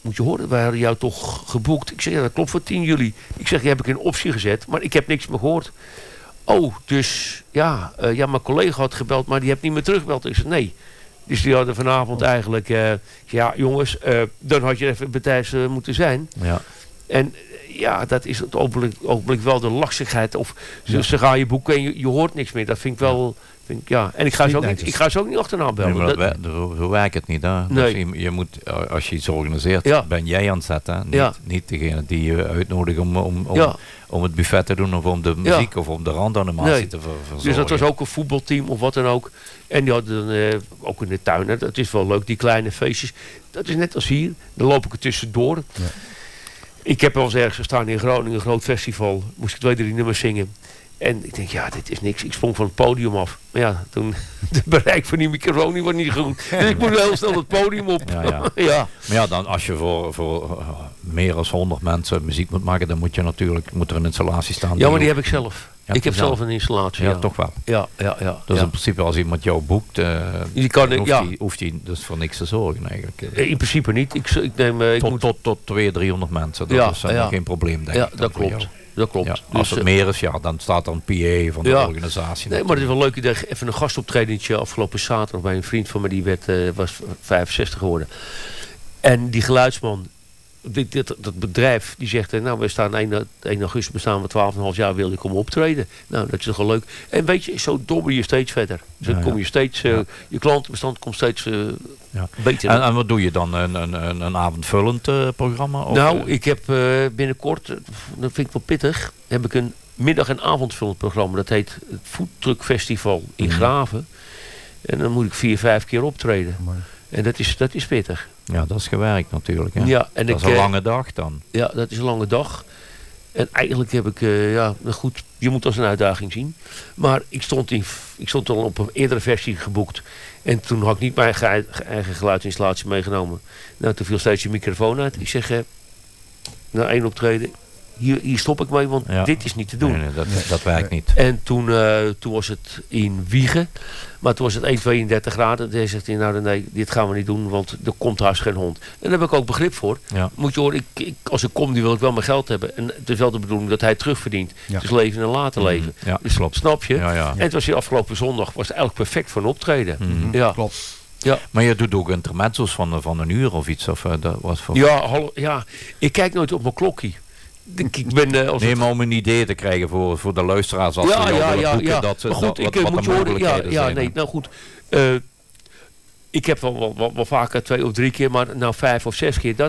moet je horen, wij hadden jou toch geboekt. Ik zeg, ja, dat klopt voor 10 juli. Ik zeg, die heb ik in optie gezet, maar ik heb niks meer gehoord. Oh, dus ja, mijn collega had gebeld, maar die heeft niet meer teruggebeld. Ik zeg, nee. Dus die hadden vanavond eigenlijk, ja jongens, dan had je even betijds moeten zijn. Ja. En ja, dat is het ogenblik wel de lastigheid. Of ze gaan je boeken en je hoort niks meer. Dat vind ik wel... Ja. En ik ga ze ook niet achterna bellen. Nee, maar zo werkt het niet. Hè? Nee. Dus je moet, als je iets organiseert, ben jij aan het zetten. Niet degene die je uitnodigt om het buffet te doen of om de muziek of om de randanimatie te verzorgen. Dus dat was ook een voetbalteam of wat dan ook. En die hadden ook in de tuin. Hè, dat is wel leuk, die kleine feestjes. Dat is net als hier. Dan loop ik er tussendoor. Ja. Ik heb wel eens ergens gestaan in Groningen, een groot festival. Moest ik 2-3 nummers zingen. En ik denk, ja, dit is niks. Ik sprong van het podium af. Maar ja, toen de bereik van die microfoon was niet goed. Dus ik moet heel snel het podium op. Ja. Maar ja, dan als je voor meer dan 100 mensen muziek moet maken, dan moet er een installatie staan. Ja, maar die heb ik zelf. Ik heb zelf een installatie. Ja, toch wel. Ja. Dus in principe als iemand jou boekt, hoeft hij dus voor niks te zorgen eigenlijk. In principe niet. Ik neem, tot 200-300 mensen. Dat is geen probleem, denk ik. Ja, dat klopt. Dat klopt. Ja, als het meer is, dan staat er een PA van de organisatie. Nee, maar het is wel leuk. Ik deed even een gastoptredentje afgelopen zaterdag bij een vriend van me. Die was 65 geworden. En die geluidsman, dat bedrijf, die zegt, nou, we staan 1 augustus, bestaan we 12,5 jaar, wil je komen optreden. Nou, dat is toch wel leuk. En weet je, zo dobber je steeds verder. Dus dan kom je steeds, je klantenbestand komt steeds beter. En wat doe je dan? Een avondvullend programma? Of nou, ik heb binnenkort, dat vind ik wel pittig, heb ik een middag- en avondvullend programma. Dat heet het Foodtruck Festival in Graven. En dan moet ik 4-5 keer optreden. Mooi. En dat is pittig. Ja, dat is gewerkt natuurlijk. Hè? Ja, en dat is een lange dag dan. Ja, dat is een lange dag. En eigenlijk heb ik, goed, je moet als een uitdaging zien. Maar ik stond al op een eerdere versie geboekt. En toen had ik niet mijn eigen geluidsinstallatie meegenomen. Nou, toen viel steeds je microfoon uit. Ik zeg, na 1 optreden, hier stop ik mee, want dit is niet te doen. Nee, dat werkt niet. En toen was het in Wiegen. Maar toen was het 1,32 graden. Toen zegt hij, nou nee, dit gaan we niet doen, want er komt haast geen hond. En daar heb ik ook begrip voor. Ja. Moet je horen, als ik kom, nu wil ik wel mijn geld hebben. En het is wel de bedoeling dat hij het terugverdient. Ja. Dus leven en later leven. Ja, dus klopt. Snap je? Ja. En het was hier afgelopen zondag, was het eigenlijk perfect voor een optreden. Ja, klopt. Ja. Maar je doet ook intermezzo's van een uur of iets? Of, dat was voor... Ja, ik kijk nooit op mijn klokkie. Ik ben, maar om een idee te krijgen voor de luisteraars als ze jou willen boeken, dat maar goed, wat de mogelijkheden zijn. Nee, nou goed. Ik heb wel vaker 2 of 3 keer, maar nou 5 of 6 keer,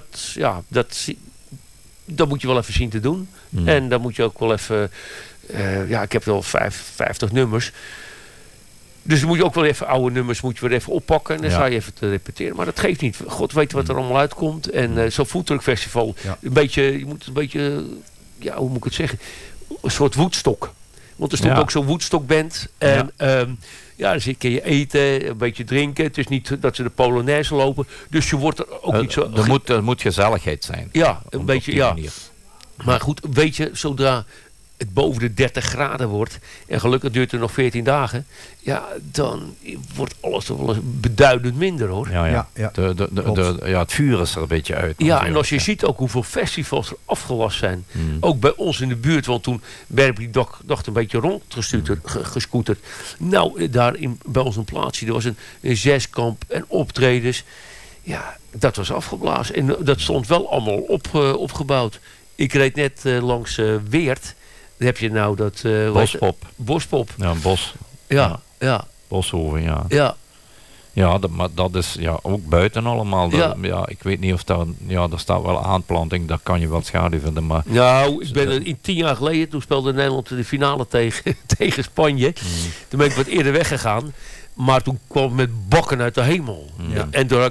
dat moet je wel even zien te doen. En dan moet je ook wel even, ik heb wel 50 nummers. Dus dan moet je ook wel even oude nummers weer even oppakken. En dan sta je even te repeteren. Maar dat geeft niet. God weet wat er allemaal uitkomt. En zo'n Foodtruck Festival. Je moet een beetje, hoe moet ik het zeggen? Een soort Woodstock. Want er stond ook zo'n Woodstock band. En dus kun je eten, een beetje drinken. Het is niet dat ze de Polonaise lopen. Dus je wordt er ook niet zo... Er moet gezelligheid zijn. Ja, een beetje, manier. Maar goed, weet je, zodra het boven de 30 graden wordt, en gelukkig duurt het nog 14 dagen, dan wordt alles toch wel eens beduidend minder, hoor. Het vuur is er een beetje uit. Ja, en als je ziet ook hoeveel festivals er afgelast zijn, ook bij ons in de buurt, want toen Berby dacht een beetje rondgescooterd. Nou, daar bij ons een plaatsje, er was een jazzkamp en optredens. Ja, dat was afgeblazen. En dat stond wel allemaal opgebouwd. Ik reed net langs Weert. Dan heb je nou dat... Bospop. Ja, een bos. Ja. Boshoven, ja. Ja. Ja, maar dat is ook buiten allemaal. Ik weet niet of daar staat wel aanplanting. Daar kan je wat schaduw vinden. Maar nou, ik ben 10 jaar geleden, toen speelde Nederland de finale tegen Spanje. Toen ben ik wat eerder weggegaan. Maar toen kwam ik met bakken uit de hemel. Ja. En toen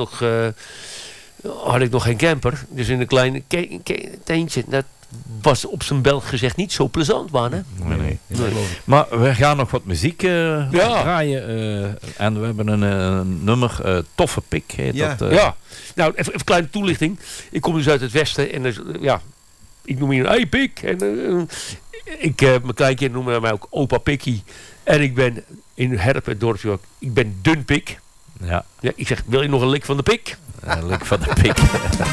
had ik nog geen camper. Dus in een klein tentje. Dat was op zijn Belg gezegd niet zo plezant, man. Hè? Nee. Maar we gaan nog wat muziek draaien. En we hebben een nummer, Toffe Pik heet dat. Nou, even een kleine toelichting. Ik kom dus uit het westen. En ik noem hier een Pik. En mijn kleinkind noemen mij ook opa Pikkie. En ik ben in Herp, het dorpje, ik ben Dun Pik. Ja, ik zeg, wil je nog een lik van de pik? Een lik van de pik.